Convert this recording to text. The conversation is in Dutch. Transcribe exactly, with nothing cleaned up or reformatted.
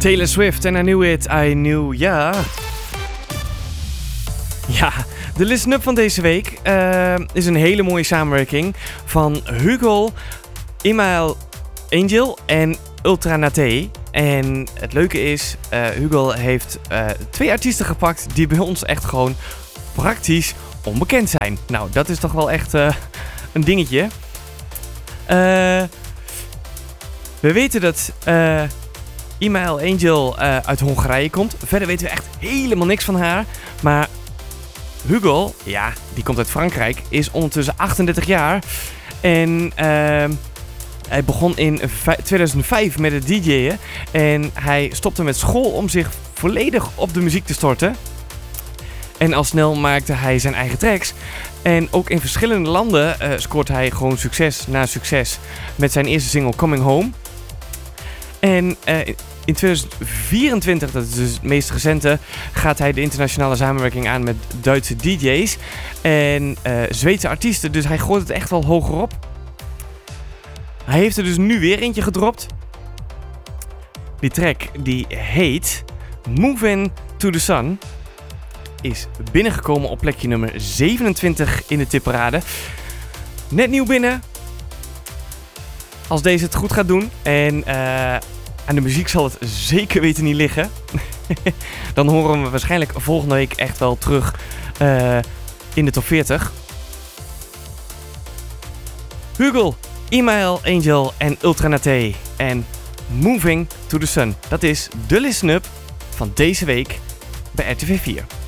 Taylor Swift en I Knew It, I Knew Ya. Ja, de listen-up van deze week uh, is een hele mooie samenwerking van Hugo, Imael Angel en Ultra Naté. En het leuke is, uh, Hugo heeft uh, twee artiesten gepakt die bij ons echt gewoon praktisch onbekend zijn. Nou, dat is toch wel echt uh, een dingetje. Uh, we weten dat uh, Imael Angel uh, uit Hongarije komt. Verder weten we echt helemaal niks van haar. Maar Hugo, ja, die komt uit Frankrijk, is ondertussen achtendertig jaar. En uh, hij begon in tweeduizend vijf met het D J'en. En hij stopte met school om zich volledig op de muziek te storten. En al snel maakte hij zijn eigen tracks. En ook in verschillende landen uh, scoort hij gewoon succes na succes met zijn eerste single Coming Home. En uh, in tweeduizend vierentwintig, dat is dus het meest recente, gaat hij de internationale samenwerking aan met Duitse D J's en uh, Zweedse artiesten. Dus hij gooit het echt wel hoger op. Hij heeft er dus nu weer eentje gedropt. Die track die heet Moving to the Sun. Is binnengekomen op plekje nummer zevenentwintig in de tipparade. Net nieuw binnen. Als deze het goed gaat doen. En uh, aan de muziek zal het zeker weten niet liggen. Dan horen we waarschijnlijk volgende week echt wel terug uh, in de top veertig. Hugo, Imael Angel en Ultra Naté. En Moving to the Sun. Dat is de listen-up van deze week bij R T V vier.